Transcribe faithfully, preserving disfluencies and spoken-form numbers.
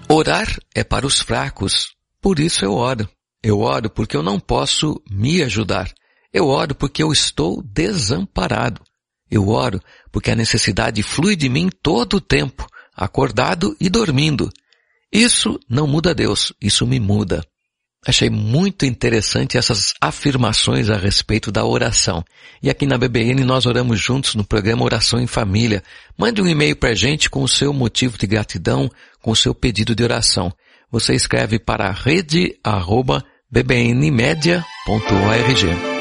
Orar é para os fracos, por isso eu oro. Eu oro porque eu não posso me ajudar. Eu oro porque eu estou desamparado. Eu oro porque a necessidade flui de mim todo o tempo, acordado e dormindo. Isso não muda Deus, isso me muda. Achei muito interessante essas afirmações a respeito da oração. E aqui na B B N nós oramos juntos no programa Oração em Família. Mande um e-mail para a gente com o seu motivo de gratidão, com o seu pedido de oração. Você escreve para rede arroba b b n media ponto org.